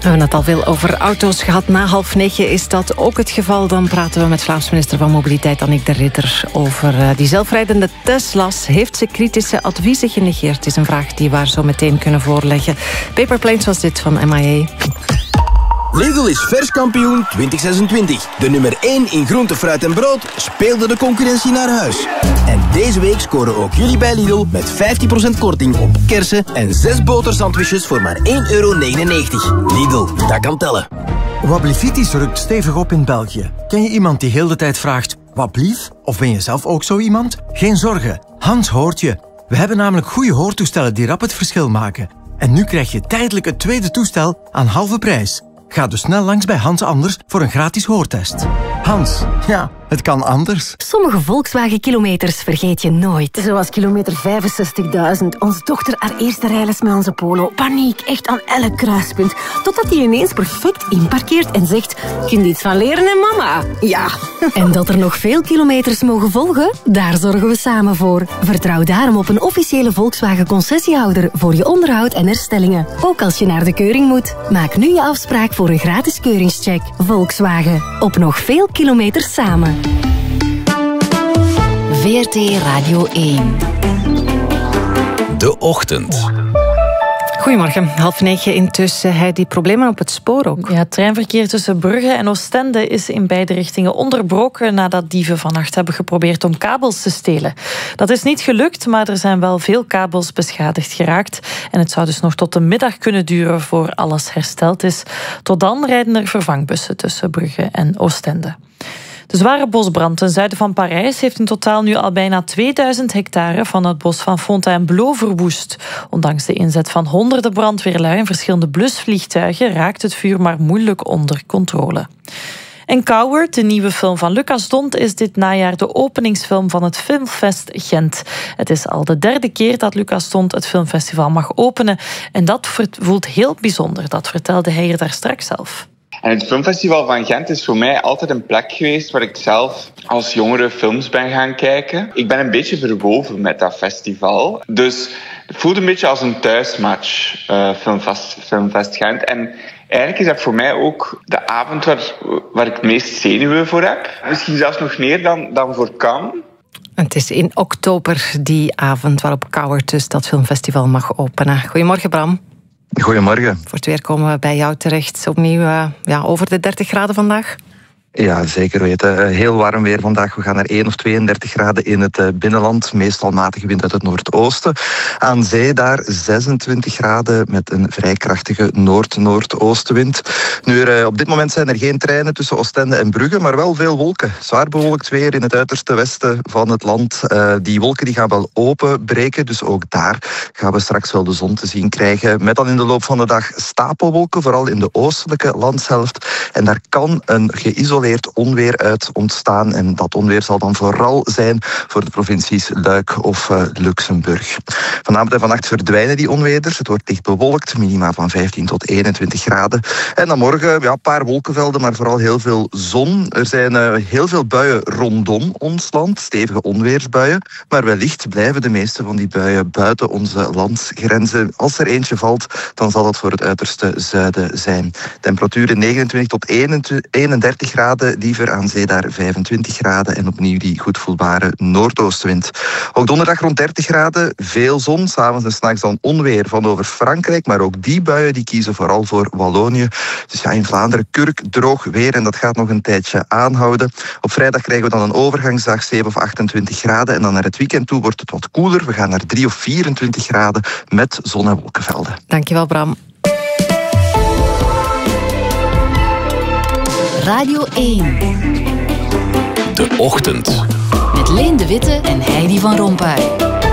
We hebben het al veel over auto's gehad. Na 8:30 is dat ook het geval. Dan praten we met Vlaams minister van Mobiliteit Annick de Ridder over die zelfrijdende Tesla's. Heeft ze kritische adviezen genegeerd? Het is een vraag die we haar zo meteen kunnen voorleggen. Paper Planes was dit van MIA. Lidl is verskampioen 2026. De nummer 1 in groente, fruit en brood speelde de concurrentie naar huis. En deze week scoren ook jullie bij Lidl met 15% korting op kersen en 6 botersandwiches voor maar €1,99. Lidl, dat kan tellen. Wablivitis rukt stevig op in België. Ken je iemand die heel de tijd vraagt, wat blief? Of ben je zelf ook zo iemand? Geen zorgen, Hans hoort je. We hebben namelijk goede hoortoestellen die rap het verschil maken. En nu krijg je tijdelijk het tweede toestel aan halve prijs. Ga dus snel langs bij Hans Anders voor een gratis hoortest. Hans, ja, het kan anders. Sommige Volkswagen-kilometers vergeet je nooit. Zoals kilometer 65.000. Onze dochter haar eerste rijles met onze Polo. Paniek, echt aan elk kruispunt. Totdat hij ineens perfect inparkeert en zegt... Kun je iets van leren, hè, mama? Ja. En dat er nog veel kilometers mogen volgen? Daar zorgen we samen voor. Vertrouw daarom op een officiële Volkswagen-concessiehouder voor je onderhoud en herstellingen. Ook als je naar de keuring moet. Maak nu je afspraak voor een gratis keuringscheck. Volkswagen. Op nog veel kilometers samen. VRT Radio 1. De Ochtend. Goedemorgen, 8:30 intussen. Heidi, problemen op het spoor ook. Ja, het treinverkeer tussen Brugge en Oostende is in beide richtingen onderbroken nadat dieven vannacht hebben geprobeerd om kabels te stelen. Dat is niet gelukt, maar er zijn wel veel kabels beschadigd geraakt. En het zou dus nog tot de middag kunnen duren voor alles hersteld is. Tot dan rijden er vervangbussen tussen Brugge en Oostende. De zware bosbrand ten zuiden van Parijs heeft in totaal nu al bijna 2000 hectare van het bos van Fontainebleau verwoest. Ondanks de inzet van honderden brandweerlui en verschillende blusvliegtuigen raakt het vuur maar moeilijk onder controle. En Coward, de nieuwe film van Lucas Dont, is dit najaar de openingsfilm van het Filmfest Gent. Het is al de derde keer dat Lucas Dont het filmfestival mag openen. En dat voelt heel bijzonder, dat vertelde hij er daar straks zelf. En het Filmfestival van Gent is voor mij altijd een plek geweest waar ik zelf als jongere films ben gaan kijken. Ik ben een beetje verwoven met dat festival. Dus het voelt een beetje als een thuismatch, Filmfest Gent. En eigenlijk is dat voor mij ook de avond waar ik het meest zenuwen voor heb. Misschien zelfs nog meer dan voor Cannes. Het is in oktober die avond waarop Coward dus dat filmfestival mag openen. Goedemorgen, Bram. Goedemorgen. Voor het weer komen we bij jou terecht. Opnieuw over de 30 graden vandaag. Ja, zeker weten. Heel warm weer vandaag. We gaan naar 1 of 32 graden in het binnenland. Meestal matige wind uit het noordoosten. Aan zee daar 26 graden met een vrij krachtige noord-noordoostenwind. Nu, op dit moment zijn er geen treinen tussen Oostende en Brugge, maar wel veel wolken. Zwaar bewolkt weer in het uiterste westen van het land. Die wolken die gaan wel openbreken, dus ook daar gaan we straks wel de zon te zien krijgen. Met dan in de loop van de dag stapelwolken, vooral in de oostelijke landshelft. En daar kan een geïsoleerd onweer uit ontstaan. En dat onweer zal dan vooral zijn voor de provincies Luik of Luxemburg. Vanavond en vannacht verdwijnen die onweders. Het wordt dicht bewolkt, minima van 15 tot 21 graden. En dan morgen een paar wolkenvelden, maar vooral heel veel zon. Er zijn heel veel buien rondom ons land, stevige onweersbuien. Maar wellicht blijven de meeste van die buien buiten onze landsgrenzen. Als er eentje valt, dan zal dat voor het uiterste zuiden zijn. Temperaturen 29 tot 31 graden. Diever aan zee daar 25 graden en opnieuw die goed voelbare noordoostenwind. Ook donderdag rond 30 graden, veel zon, 's avonds en 's nachts dan onweer van over Frankrijk, maar ook die buien die kiezen vooral voor Wallonië. Dus ja, in Vlaanderen kurk droog weer en dat gaat nog een tijdje aanhouden. Op vrijdag krijgen we dan een overgangsdag, 7 of 28 graden en dan naar het weekend toe wordt het wat koeler. We gaan naar 3 of 24 graden met zon- en wolkenvelden. Dankjewel, Bram. Radio 1. De Ochtend. Met Leen de Witte en Heidi van Rompuy.